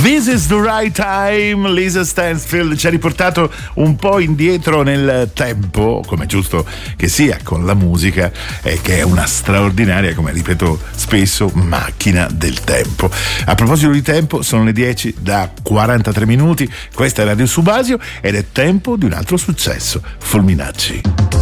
This is the right time. Lisa Stansfield ci ha riportato un po' indietro nel tempo, come giusto che sia con la musica, che è una straordinaria, come ripeto spesso, macchina del tempo. A proposito di tempo, sono le 10 da 43 minuti, questa è Radio Subasio ed è tempo di un altro successo, Fulminacci.